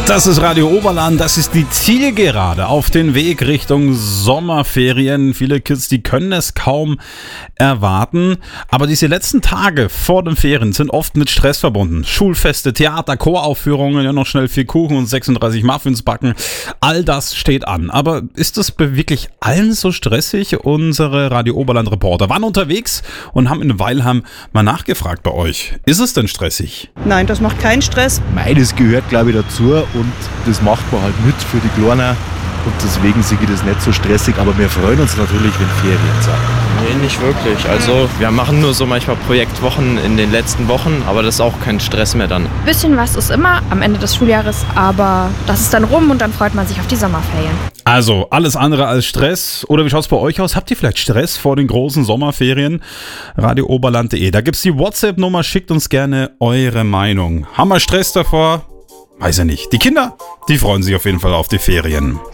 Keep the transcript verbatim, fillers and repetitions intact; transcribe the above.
Das ist Radio Oberland, das ist die Zielgerade auf den Weg Richtung Sommerferien. Viele Kids, die können es kaum erwarten, aber diese letzten Tage vor den Ferien sind oft mit Stress verbunden. Schulfeste, Theater, Choraufführungen, ja noch schnell vier Kuchen und sechsunddreißig Muffins backen, all das steht an. Aber ist das bei wirklich allen so stressig? Unsere Radio Oberland Reporter waren unterwegs und haben in Weilheim mal nachgefragt bei euch. Ist es denn stressig? Nein, das macht keinen Stress. Mei, das gehört glaube ich dazu und das macht man halt mit für die Kleinen und deswegen sehe ich das nicht so stressig, aber wir freuen uns natürlich, wenn Ferien sind. Nee, nicht wirklich. Also wir machen nur so manchmal Projektwochen in den letzten Wochen, aber das ist auch kein Stress mehr dann. Ein bisschen was ist immer am Ende des Schuljahres, aber das ist dann rum und dann freut man sich auf die Sommerferien. Also alles andere als Stress. Oder wie schaut es bei euch aus? Habt ihr vielleicht Stress vor den großen Sommerferien? radio oberland punkt de. Da gibt es die WhatsApp-Nummer, schickt uns gerne eure Meinung. Haben wir Stress davor? Weiß ich nicht. Die Kinder, die freuen sich auf jeden Fall auf die Ferien.